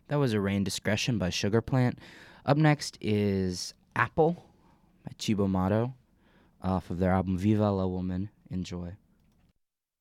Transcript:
That was A Rain Discretion by Sugar Plant. Up next is Apple by Chibo Mato off of their album Viva la Woman. Enjoy.